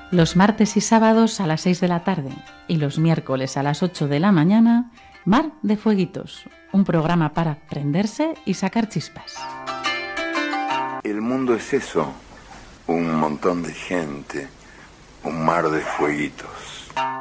Los martes y sábados a las 6 de la tarde y los miércoles a las 8 de la mañana, Mar de Fueguitos, un programa para prenderse y sacar chispas. El mundo es eso, un montón de gente, un mar de fueguitos.